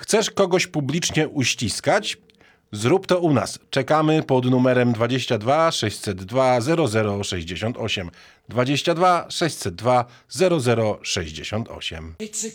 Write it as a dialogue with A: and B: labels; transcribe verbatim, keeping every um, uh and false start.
A: Chcesz kogoś publicznie uściskać? Zrób to u nas. Czekamy pod numerem dwadzieścia dwa sześćset dwa zero zero sześćdziesiąt osiem. dwadzieścia dwa sześćset dwa zero zero sześćdziesiąt osiem.
B: It's a